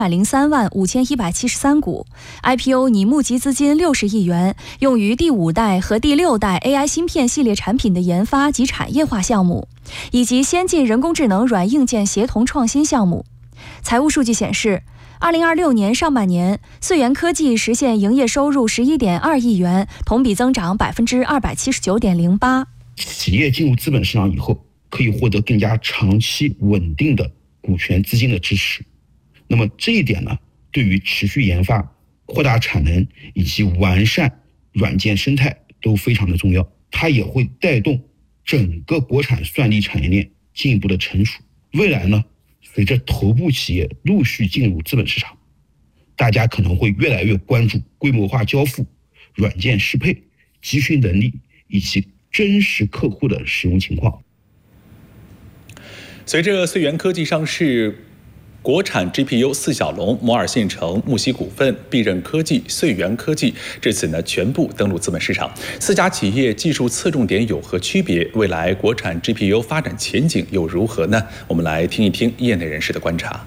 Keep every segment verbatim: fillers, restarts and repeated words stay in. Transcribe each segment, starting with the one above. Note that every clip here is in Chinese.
百零三万五千一百七十三股 ，I P O 拟募集资金六十亿元，用于第五代和第六代 A I 芯片系列产品的研发及产业化项目，以及先进人工智能软硬件协同创新项目。财务数据显示，二零二六年上半年，穗源科技实现营业收入十一点二亿元，同比增长百分之二百七十九点零八。 企业进入资本市场以后，可以获得更加长期稳定的股权资金的支持。那么这一点呢，对于持续研发、扩大产能以及完善软件生态都非常的重要。它也会带动整个国产算力产业链进一步的成熟。未来呢，随着头部企业陆续进入资本市场，大家可能会越来越关注规模化交付、软件适配、集群能力以及真实客户的使用情况。 随着穗源科技上市，国产 G P U 四小龙摩尔线程、木西股份、必任科技、穗源科技至此呢全部登陆资本市场。四家企业技术侧重点有何区别？未来国产 G P U 发展前景又如何呢？我们来听一听业内人士的观察。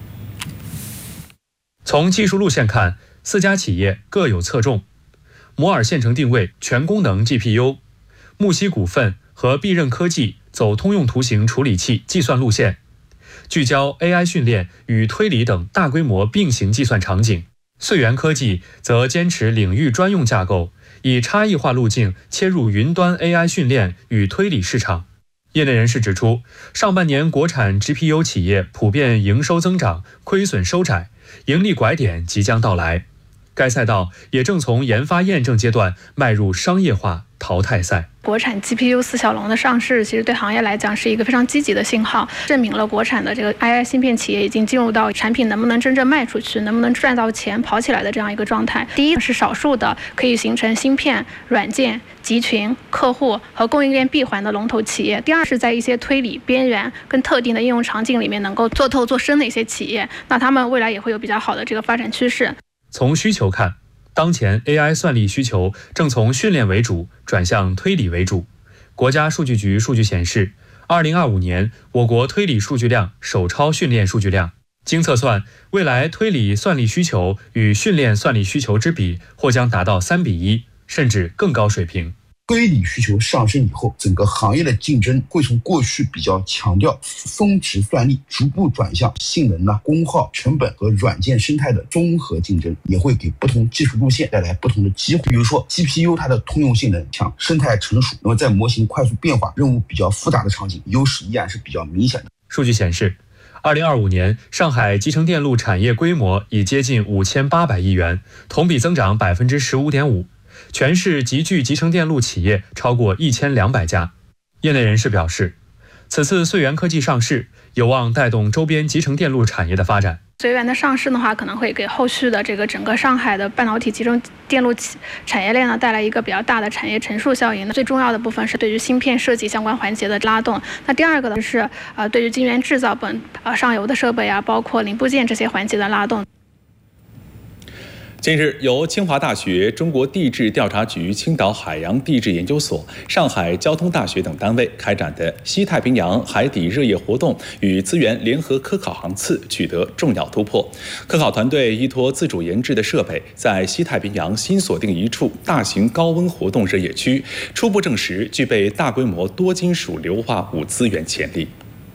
从技术路线看，四家企业各有侧重。摩尔线程定位全功能 G P U， 木西股份和必任科技走通用图形处理器计算路线，聚焦 A I 训练与推理等大规模并行计算场景。穗源科技则坚持领域专用架构，以差异化路径切入云端 A I 训练与推理市场。业内人士指出，上半年国产 G P U 企业普遍营收增长，亏损收窄，盈利拐点即将到来。该赛道也正从研发验证阶段迈入商业化淘汰赛。 国产 G P U 四小龙的上市，其实对行业来讲是一个非常积极的信号，证明了国产的这个 A I 芯片企业已经进入到产品能不能真正卖出去，能不能赚到钱、跑起来的这样一个状态。第一是少数的可以形成芯片、软件、集群、客户和供应链闭环的龙头企业；第二是在一些推理、边缘跟特定的应用场景里面能够做透做深的一些企业，那他们未来也会有比较好的这个发展趋势。 从需求看，当前 A I 算力需求正从训练为主转向推理为主。国家数据局数据显示，二零二五年我国推理数据量首超训练数据量。经测算，未来推理算力需求与训练算力需求之比或将达到三比一，甚至更高水平。 推理需求上升以后，整个行业的竞争会从过去比较强调峰值算力，逐步转向性能呢、功耗、成本和软件生态的综合竞争，也会给不同技术路线带来不同的机会。比如说 G P U 它的通用性能强，生态成熟，那么在模型快速变化、任务比较复杂的场景，优势依然是比较明显的。 数据显示，二零二五年上海集成电路产业规模已接近五千八百亿元，同比增长百分之十五点五。全市集聚集成电路企业超过一千两百家。业内人士表示，此次穗源科技上市有望带动周边集成电路产业的发展。 穗源的上市的话，可能会给后续的这个整个上海的半导体集成电路产业链呢带来一个比较大的产业乘数效应。最重要的部分是对于芯片设计相关环节的拉动。那第二个呢是呃对于晶圆制造本呃上游的设备啊，包括零部件这些环节的拉动。 近日，由清华大学、中国地质调查局、青岛海洋地质研究所、上海交通大学等单位开展的西太平洋海底热液活动与资源联合科考航次取得重要突破。科考团队依托自主研制的设备，在西太平洋新锁定一处大型高温活动热液区，初步证实具备大规模多金属硫化物资源潜力。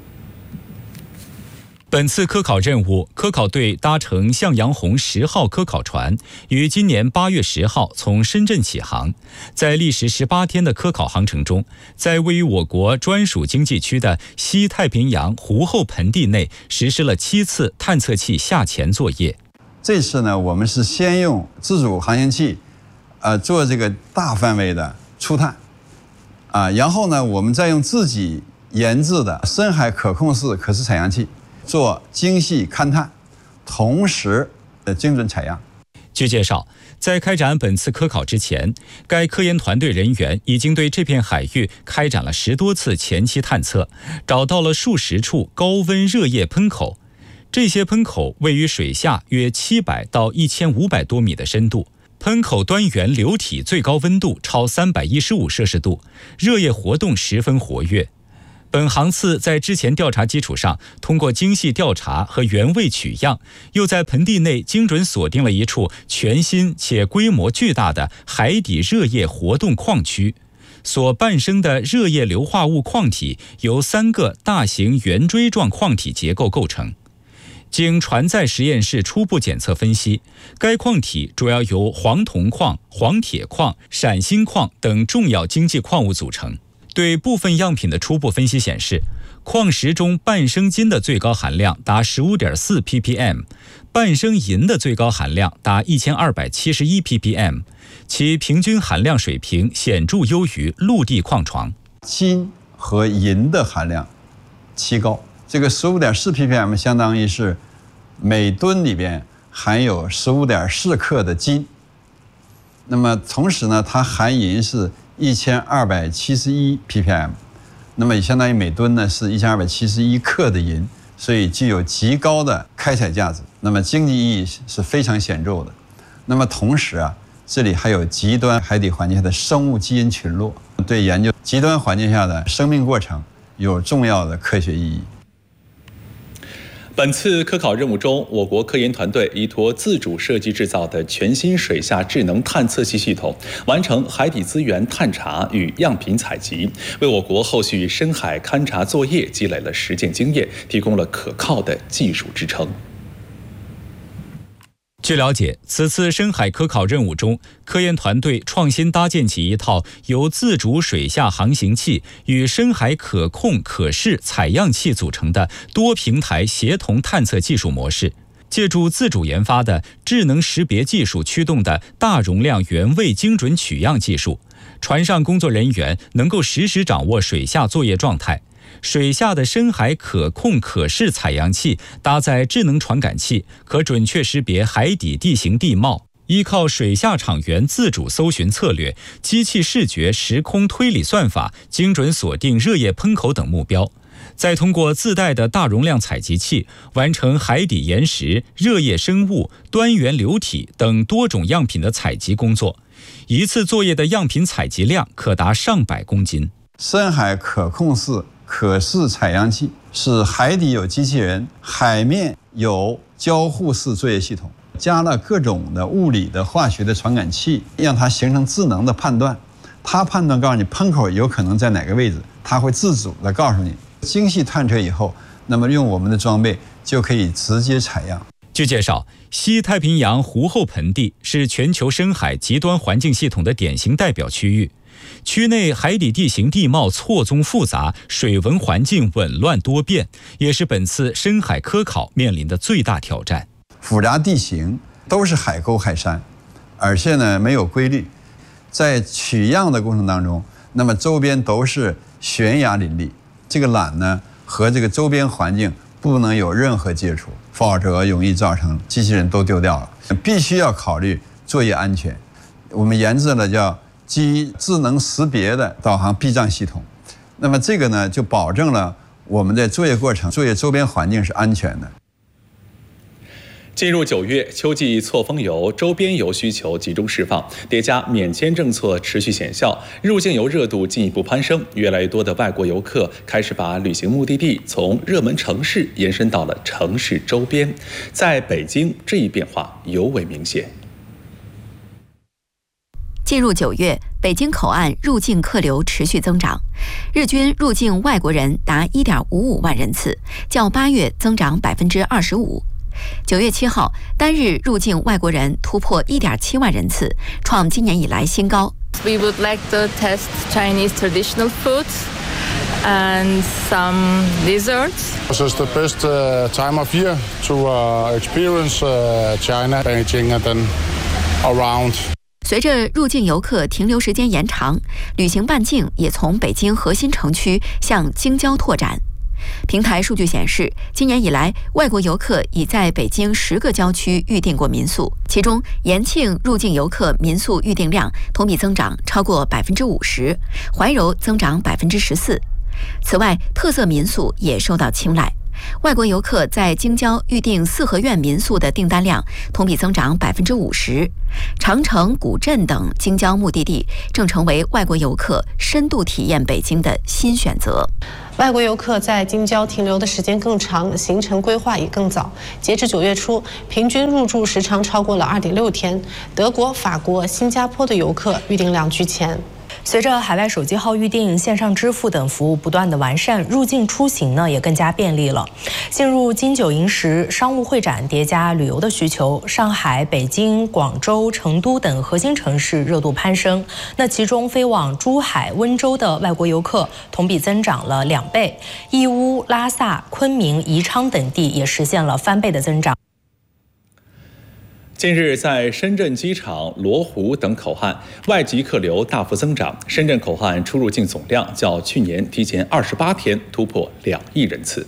本次科考任务，科考队搭乘向阳红十号科考船，于今年八月十号从深圳起航。在历时十八天的科考航程中，在位于我国专属经济区的西太平洋湖后盆地内实施了七次探测器下潜作业。 这次呢，我们是先用自主航行器，呃，做这个大范围的初探，啊，然后呢，我们再用自己研制的深海可控式可视采样器做精细勘探，同时的精准采样。 据介绍，在开展本次科考之前，该科研团队人员已经对这片海域开展了十多次前期探测，找到了数十处高温热液喷口。这些喷口位于水下约七百到一千五百多米的深度，喷口端缘流体最高温度超三百一十五摄氏度，热液活动十分活跃。 本航次在之前调查基础上，通过精细调查和原位取样，又在盆地内精准锁定了一处全新且规模巨大的海底热液活动矿区。所伴生的热液硫化物矿体由三个大型圆锥状矿体结构构成。经船载实验室初步检测分析，该矿体主要由黄铜矿、黄铁矿、闪锌矿等重要经济矿物组成。对部分样品的初步分析显示，矿石中半生金的最高含量达 十五点四 ppm， 半生银的最高含量达一千二百七十一 ppm， 其平均含量水平显著优于陆地矿床。 金和银的含量奇高，这个 十五点四 ppm 相当于是每吨里边含有 十五点四克的金。那么同时呢，它含银是一千二百七十一 ppm， 那么也相当于每吨呢是一千二百七十一克的银，所以具有极高的开采价值，那么经济意义是非常显著的。那么同时啊，这里还有极端海底环境下的生物基因群落，对研究极端环境下的生命过程有重要的科学意义。 本次科考任务中，我国科研团队依托自主设计制造的全新水下智能探测器系统，完成海底资源探查与样品采集，为我国后续深海勘察作业积累了实践经验，提供了可靠的技术支撑。 据了解，此次深海科考任务中，科研团队创新搭建起一套由自主水下航行器与深海可控可视采样器组成的多平台协同探测技术模式，借助自主研发的智能识别技术驱动的大容量原位精准取样技术，船上工作人员能够实时掌握水下作业状态。水下的深海可控可视采样器搭载智能传感器，可准确识别海底地形地貌，依靠水下场员自主搜寻策略、机器视觉时空推理算法，精准锁定热液喷口等目标，再通过自带的大容量采集器，完成海底岩石、热液生物、端源流体等多种样品的采集工作。一次作业的样品采集量可达上百公斤。 深海可控式可视采样器是海底有机器人，海面有交互式作业系统，加了各种的物理的化学的传感器，让它形成智能的判断。它判断告诉你喷口有可能在哪个位置，它会自主的告诉你。精细探测以后，那么用我们的装备就可以直接采样。 据介绍，西太平洋湖后盆地是全球深海极端环境系统的典型代表区域。区内海底地形地貌错综复杂，水文环境紊乱多变，也是本次深海科考面临的最大挑战。 复杂地形都是海沟海山，而且呢没有规律，在取样的过程当中，那么周边都是悬崖林立，这个缆呢和这个周边环境不能有任何接触，否则容易造成机器人都丢掉了。必须要考虑作业安全，我们研制了叫基于智能识别的导航避障系统，那么这个呢就保证了我们在作业过程、作业周边环境是安全的。 进入九月，秋季错峰游、周边游需求集中释放，叠加免签政策持续显效，入境游热度进一步攀升。越来越多的外国游客开始把旅行目的地从热门城市延伸到了城市周边。在北京，这一变化尤为明显。 进入九月，北京口岸入境客流持续增长，日均入境外国人达 一点五五万人次，较八月增长 百分之二十五。九月七号，单日入境外国人突破 一点七万人次，创今年以来新高。 We would like to test Chinese traditional foods and some desserts. This is the best uh, time of year to uh, experience uh, China, Beijing and then around. 随着入境游客停留时间延长，旅行半径也从北京核心城区向京郊拓展。平台数据显示，今年以来，外国游客已在北京十个郊区预订过民宿，其中延庆入境游客民宿预订量同比增长超过百分之五十，怀柔增长百分之十四。此外，特色民宿也受到青睐。 外国游客在京郊预订四合院民宿的订单量同比增长百分之五十，长城、古镇等京郊目的地正成为外国游客深度体验北京的新选择。 外国游客在京郊停留的时间更长，行程规划也更早。截至九月初，平均入住时长超过了二点六天。德国、法国、新加坡的游客预订量居前。 随着海外手机号预订、线上支付等服务不断的完善，入境出行呢也更加便利了。进入金九银十商务会展叠加旅游的需求，上海、北京、广州、成都等核心城市热度攀升。那其中飞往珠海、温州的外国游客同比增长了两倍，义乌、拉萨、昆明、宜昌等地也实现了翻倍的增长。 近日，在深圳机场、罗湖等口岸，外籍客流大幅增长。深圳口岸出入境总量较去年提前二十八天突破两亿人次。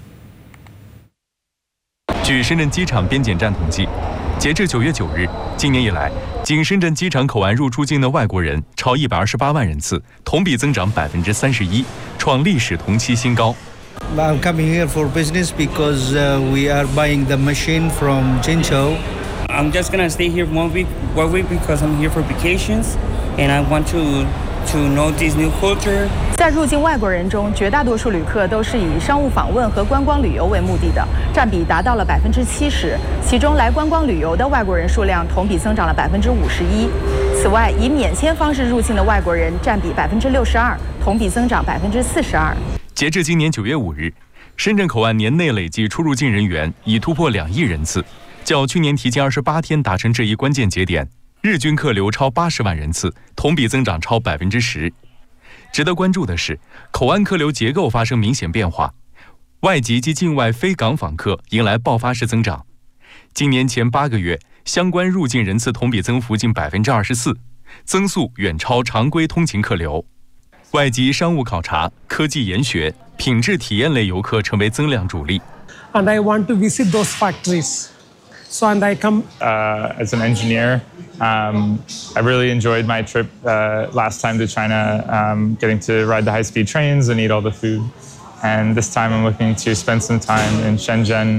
据深圳机场边检站统计，截至九月九日，今年以来，经深圳机场口岸入出境的外国人超一百二十八万人次，同比增长百分之三十一，创历史同期新高。 I'm coming here for business because uh, we are buying the machine from Jinzhou.I'm just gonna stay here one week, one week because I'm here for vacations, and I want to to know this new culture. 在入境外国人中，绝大多数旅客都是以商务访问和观光旅游为目的的，占比达到了百分之七十。其中来观光旅游的外国人数量同比增长了百分之五十一。此外，以免签方式入境的外国人占比百分之六十二，同比增长百分之四十二。 截至今年九月五日，深圳口岸年内累计出入境人员已突破两亿人次。较去年提前二十八天达成这一关键节点，日均客流超八十万人次，同比增长超百分之十。值得关注的是，口岸客流结构发生明显变化，外籍及境外非港访客迎来爆发式增长。今年前八个月，相关入境人次同比增幅近百分之二十四，增速远超常规通勤客流。外籍商务考察、科技研学、品质体验类游客成为增量主力。 And I want to visit those factories.So and I come uh, as an engineer. Um, I really enjoyed my trip uh, last time to China, um, getting to ride the high-speed trains and eat all the food. And this time I'm looking to spend some time in Shenzhen.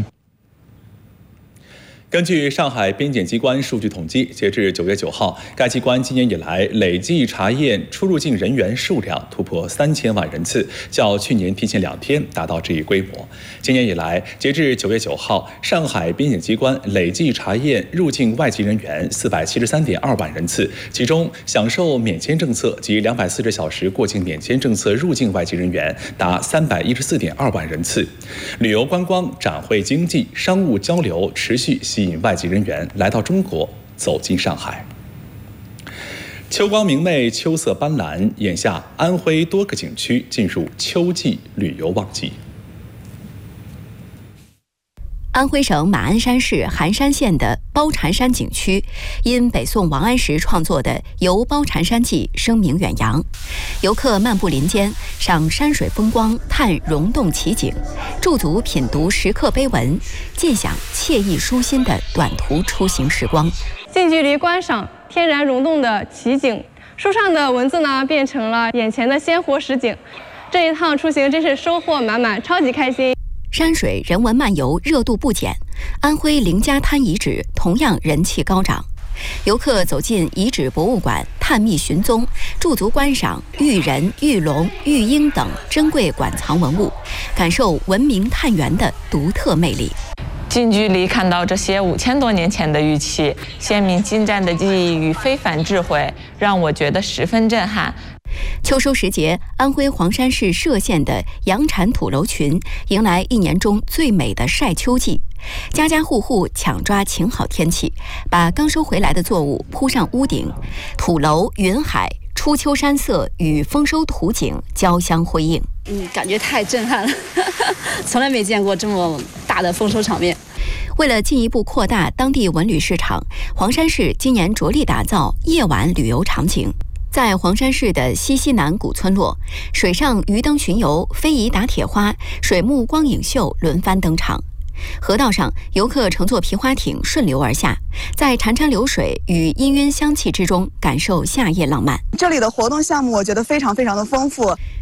根据上海边检机关数据统计，截至九月九号，该机关今年以来累计查验出入境人员数量突破三千万人次，较去年提前两天达到这一规模。今年以来，截至九月九号，上海边检机关累计查验入境外籍人员四百七十三点二万人次，其中享受免签政策及两百四十小时过境免签政策入境外籍人员达三百一十四点二万人次。旅游观光、展会经济、商务交流持续吸引外籍人员来到中国，走进上海。秋光明媚，秋色斑斓，眼下安徽多个景区进入秋季旅游旺季。 安徽省马鞍山市寒山县的包禅山景区，因北宋王安石创作的《游包禅山记》声名远扬。游客漫步林间，赏山水风光，探溶洞奇景，驻足品读石刻碑文，尽享惬意舒心的短途出行时光。 近距离观赏天然溶洞的奇景，书上的文字呢变成了眼前的鲜活实景。这一趟出行真是收获满满，超级开心。 山水人文漫游热度不减，安徽凌家滩遗址同样人气高涨。游客走进遗址博物馆，探秘寻踪，驻足观赏玉人、玉龙、玉鹰等珍贵馆藏文物，感受文明探源的独特魅力。 近距离看到这些五千多年前的玉器，鲜明精湛的技艺与非凡智慧，让我觉得十分震撼。 秋收时节，安徽黄山市歙县的阳禅土楼群迎来一年中最美的晒秋季，家家户户抢抓晴好天气，把刚收回来的作物铺上屋顶，土楼、云海、初秋山色与丰收图景交相辉映。 嗯，感觉太震撼了，从来没见过这么大的丰收场面。 为了进一步扩大当地文旅市场，黄山市今年着力打造夜晚旅游场景。在黄山市的西西南古村落，水上鱼灯巡游、非遗打铁花、水幕光影秀轮番登场。河道上，游客乘坐皮划艇顺流而下，在潺潺流水与氤氲香气之中，感受夏夜浪漫。 这里的活动项目我觉得非常非常的丰富。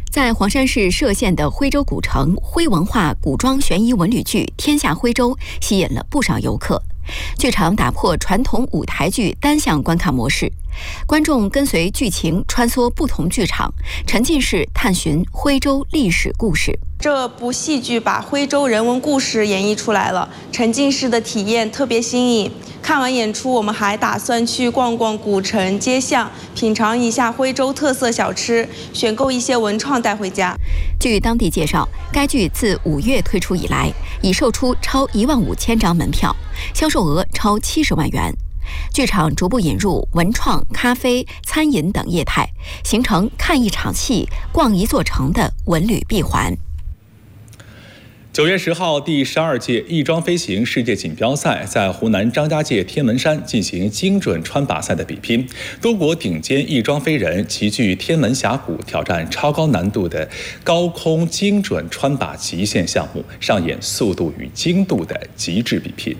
在黄山市歙县的徽州古城，徽文化古装悬疑文旅剧《天下徽州》吸引了不少游客。剧场打破传统舞台剧单向观看模式，观众跟随剧情穿梭不同剧场，沉浸式探寻徽州历史故事。 这部戏剧把徽州人文故事演绎出来了，沉浸式的体验特别新颖。看完演出，我们还打算去逛逛古城街巷，品尝一下徽州特色小吃，选购一些文创带回家。 据当地介绍，该剧自五月推出以来，已售出超一万五千张门票，销售额超七十万元。剧场逐步引入文创、咖啡、餐饮等业态，形成看一场戏、逛一座城的文旅闭环。 九月十号，第十二届翼装飞行世界锦标赛在湖南张家界天门山进行精准穿靶赛的比拼，多国顶尖翼装飞人齐聚天门峡谷，挑战超高难度的高空精准穿靶极限项目，上演速度与精度的极致比拼。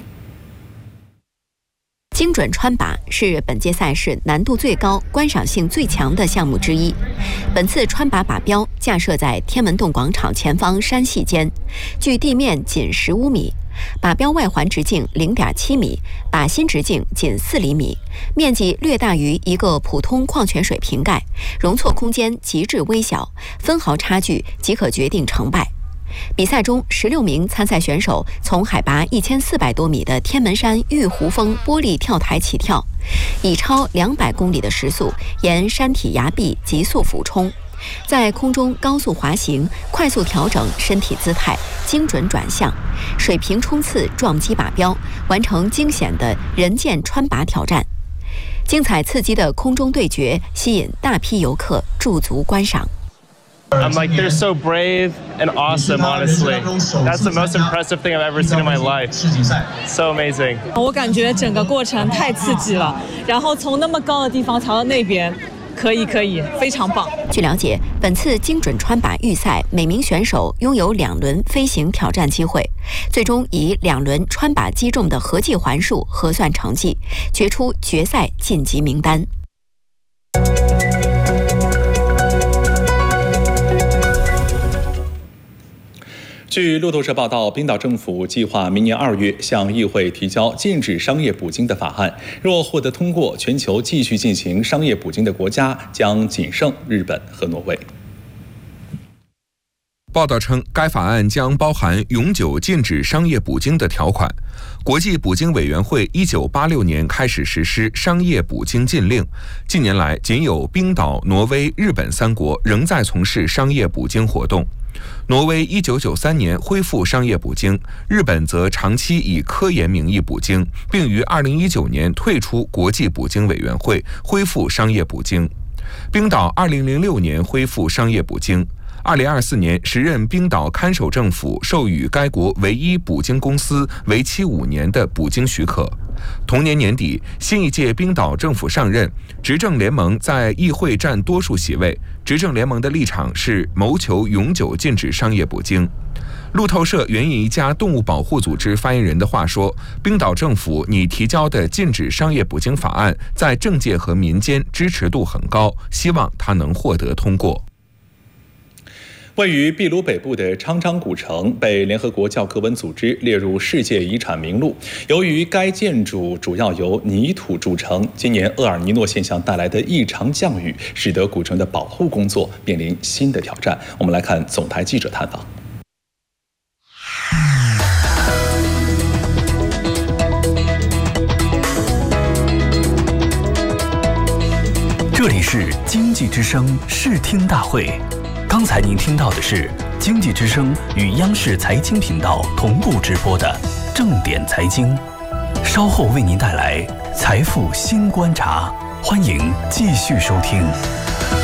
精准穿靶是本届赛事难度最高、观赏性最强的项目之一。本次穿靶靶标架设在天门洞广场前方山隙间，距地面仅十五米，靶标外环直径零点七米，靶心直径仅四厘米，面积略大于一个普通矿泉水瓶盖，容错空间极致微小，分毫差距即可决定成败。比赛中，十六名参赛选手从海拔一千四百多米的天门山玉湖峰玻璃跳台起跳，以超两百公里的时速沿山体崖壁急速俯冲，在空中高速滑行，快速调整身体姿态，精准转向，水平冲刺撞击靶标，完成惊险的人剑穿靶挑战。精彩刺激的空中对决吸引大批游客驻足观赏。 I'm like, they're so brave and awesome, honestly. That's the most impressive thing I've ever seen in my life. So amazing. 我感觉整个过程太刺激了，然后从那么高的地方调到那边，可以可以，非常棒。 据了解，本次精准穿靶预赛，每名选手拥有两轮飞行挑战机会，最终以两轮穿靶击中的合计环数核算成绩，决出决赛晋级名单。 据路透社报道，冰岛政府计划明年二月向议会提交禁止商业捕鲸的法案。若获得通过，全球继续进行商业捕鲸的国家将仅剩日本和挪威。 报道称，该法案将包含永久禁止商业捕鲸的条款。国际捕鲸委员会一九八六年开始实施商业捕鲸禁令，近年来仅有冰岛、挪威、日本三国仍在从事商业捕鲸活动。挪威一九九三年恢复商业捕鲸，日本则长期以科研名义捕鲸，并于二零一九年退出国际捕鲸委员会，恢复商业捕鲸。冰岛二零零六年恢复商业捕鲸。二零二四年，时任冰岛看守政府授予该国唯一捕鲸公司为期五年的捕鲸许可。同年年底，新一届冰岛政府上任，执政联盟在议会占多数席位。执政联盟的立场是谋求永久禁止商业捕鲸。路透社援引一家动物保护组织发言人的话说，冰岛政府拟提交的禁止商业捕鲸法案在政界和民间支持度很高，希望它能获得通过。 位于秘鲁北部的昌昌古城被联合国教科文组织列入世界遗产名录。由于该建筑主要由泥土筑成，今年厄尔尼诺现象带来的异常降雨，使得古城的保护工作面临新的挑战。我们来看总台记者探访。 这里是经济之声视听大会。刚才您听到的是经济之声与央视财经频道同步直播的正点财经，稍后为您带来财富新观察，欢迎继续收听。